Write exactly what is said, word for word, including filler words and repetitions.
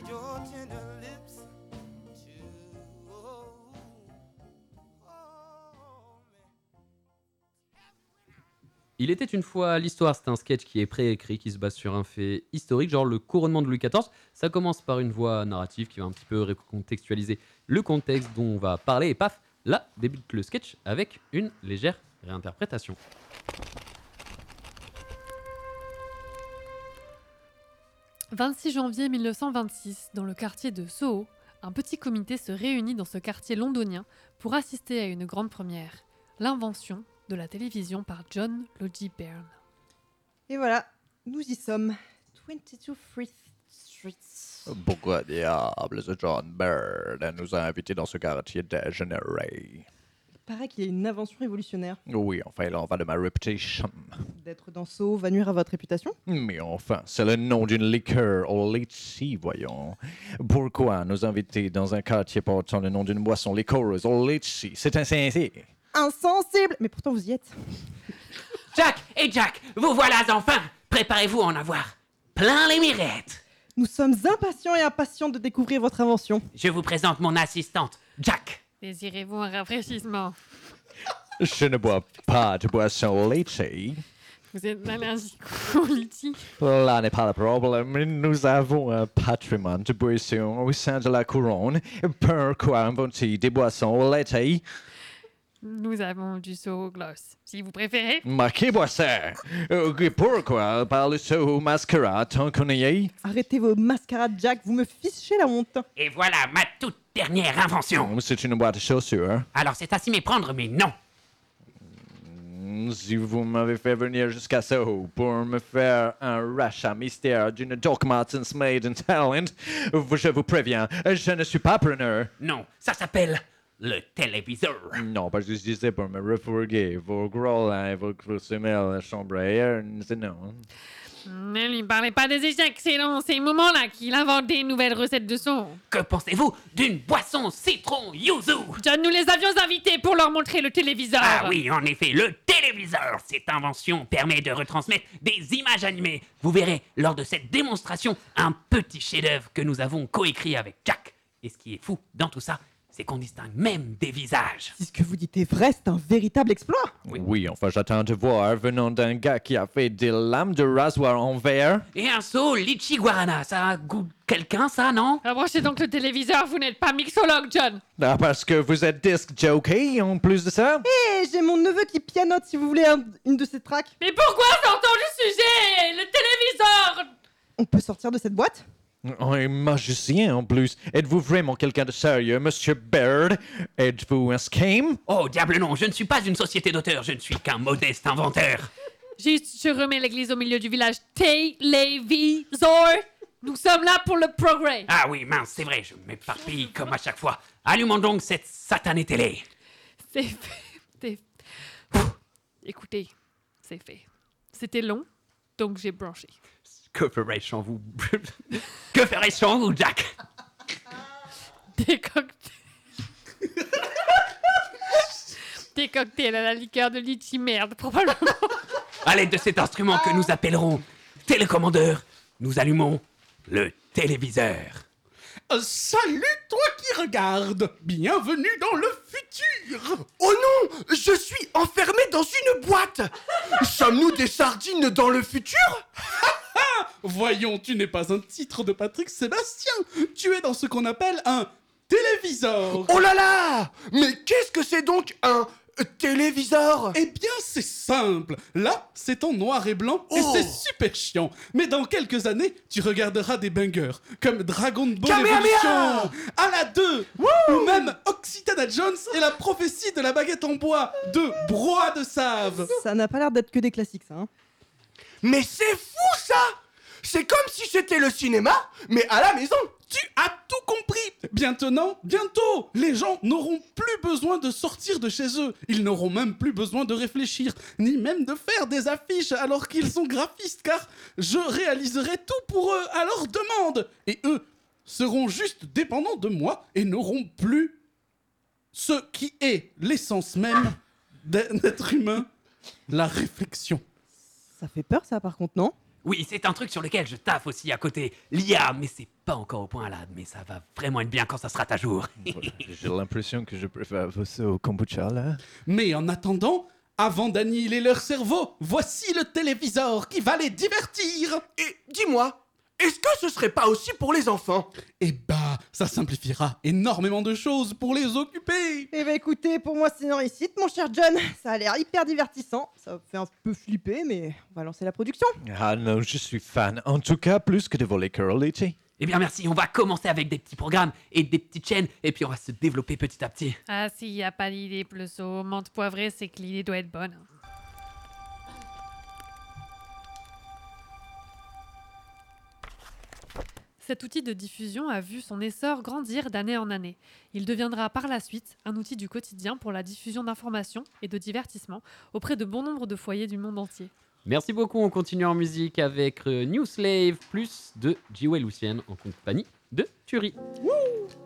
your tender lips too. Oh, oh, Il était une fois l'histoire, c'est un sketch qui est préécrit, qui se base sur un fait historique, genre le couronnement de Louis quatorze. Ça commence par une voix narrative qui va un petit peu recontextualiser le contexte dont on va parler, et paf, là débute le sketch avec une légère réinterprétation. vingt-six janvier mille neuf cent vingt-six, dans le quartier de Soho, un petit comité se réunit dans ce quartier londonien pour assister à une grande première, l'invention de la télévision par John Logie Baird. Et voilà, nous y sommes. vingt-deux Frith Street. Pourquoi diable ce John Baird nous a invités dans ce quartier dégénéré? Il paraît qu'il y a une invention révolutionnaire. Oui, enfin, il en va de ma réputation. D'être dans Soho va nuire à votre réputation? Mais enfin, c'est le nom d'une liqueur au litchi, voyons. Pourquoi nous inviter dans un quartier portant le nom d'une boisson liquoreuse au litchi? C'est insensé. Insensible! Mais pourtant vous y êtes. Jack et Jack, vous voilà enfin. Préparez-vous à en avoir plein les mirettes. Nous sommes impatients et impatients de découvrir votre invention. Je vous présente mon assistante, Jack. Désirez-vous un rafraîchissement? Je ne bois pas de boisson au litchi. Vous êtes allergique au litchi? Là n'est pas le problème. Nous avons un patrimoine de boissons au sein de la couronne. Pourquoi inventer des boissons au litchi? Nous avons du Soho Gloss, si vous préférez. Mais qui boit ça? Euh, Pourquoi par le Soho Mascara tant qu'on y est? Arrêtez vos mascarades, Jack, vous me fichez la honte. Et voilà ma toute dernière invention. C'est une boîte de chaussures. Alors c'est à s'y méprendre, mais non. Si vous m'avez fait venir jusqu'à Soho pour me faire un rachat mystère d'une Doc Martens Made in Talent, je vous préviens, je ne suis pas preneur. Non, ça s'appelle le téléviseur. Non, parce que je disais pour me refourguer vos gros lins et vos grosses semelles à la chambre à air, c'est non. Ne lui parlez pas des échecs, c'est dans ces moments-là qu'il invente des nouvelles recettes de son. Que pensez-vous d'une boisson citron yuzu? John, nous les avions invités pour leur montrer le téléviseur. Ah oui, en effet, le téléviseur. Cette invention permet de retransmettre des images animées. Vous verrez, lors de cette démonstration, un petit chef-d'œuvre que nous avons coécrit avec Jack. Et ce qui est fou dans tout ça, c'est qu'on distingue même des visages. Si ce que vous dites est vrai, c'est un véritable exploit. Oui, oui, enfin j'attends de voir venant d'un gars qui a fait des lames de rasoir en verre. Et un seau litchi guarana, ça goûte quelqu'un, ça, non? Approchez donc le téléviseur, vous n'êtes pas mixologue, John. Ah, parce que vous êtes disc jockey en plus de ça? Hé, j'ai mon neveu qui pianote si vous voulez un- une de ces tracks. Mais pourquoi sortons du sujet? Le téléviseur. On peut sortir de cette boîte? Un magicien en plus. Êtes-vous vraiment quelqu'un de sérieux, Monsieur Baird? Êtes-vous un scam? Oh, diable non, je ne suis pas une société d'auteurs, je ne suis qu'un modeste inventeur. Juste, je remets l'église au milieu du village. Téléviseur. Nous sommes là pour le progrès. Ah oui, mince, c'est vrai, je m'éparpille comme à chaque fois. Allumons donc cette satanée télé. C'est fait. C'est- Pff, écoutez, c'est fait. C'était long, donc j'ai branché. Que ferais-je sans vous? Que ferais-je sans vous, Jack? Des cocktails. Des cocktails à la liqueur de litchi merde, probablement. À l'aide de cet instrument que nous appellerons télécommandeur, nous allumons le téléviseur. Euh, salut toi qui regardes. Bienvenue dans le futur. Oh non, je suis enfermé dans une boîte. Sommes-nous des sardines dans le futur? Voyons, tu n'es pas un titre de Patrick Sébastien. Tu es dans ce qu'on appelle un téléviseur. Oh là là! Mais qu'est-ce que c'est donc un euh, téléviseur? Eh bien, c'est simple. Là, c'est en noir et blanc et Oh. c'est super chiant. Mais dans quelques années, tu regarderas des bangers comme Dragon Ball Kamehameha. Evolution, à la deux, ou même Occitana Jones et la prophétie de la baguette en bois de Broie de Save. Ça n'a pas l'air d'être que des classiques, ça. Hein. Mais c'est fou ça! C'est comme si c'était le cinéma, mais à la maison. Tu as tout compris. Bientôt, bientôt, les gens n'auront plus besoin de sortir de chez eux. Ils n'auront même plus besoin de réfléchir, ni même de faire des affiches alors qu'ils sont graphistes, car je réaliserai tout pour eux à leur demande. Et eux seront juste dépendants de moi et n'auront plus ce qui est l'essence même d'un être humain, la réflexion. Ça fait peur, ça, par contre, non? Oui, c'est un truc sur lequel je taffe aussi à côté. L'I A, mais c'est pas encore au point là, mais ça va vraiment être bien quand ça sera à jour. J'ai l'impression que je préfère ça au kombucha, là. Mais en attendant, avant d'annihiler leur cerveau, voici le téléviseur qui va les divertir. Et dis-moi, est-ce que ce serait pas aussi pour les enfants? Et bah, ça simplifiera énormément de choses pour les occuper. Eh ben écoutez, pour moi c'est une réussite, mon cher John. Ça a l'air hyper divertissant. Ça fait un peu flipper, mais on va lancer la production. Ah non, je suis fan. En tout cas, plus que de voler Curly. Eh bien merci, on va commencer avec des petits programmes et des petites chaînes, et puis on va se développer petit à petit. Ah, s'il n'y a pas l'idée plus au menthe poivrée, c'est que l'idée doit être bonne. Cet outil de diffusion a vu son essor grandir d'année en année. Il deviendra par la suite un outil du quotidien pour la diffusion d'informations et de divertissement auprès de bon nombre de foyers du monde entier. Merci beaucoup, on continue en musique avec euh, New Slave plus de G W Lucien en compagnie de Turi.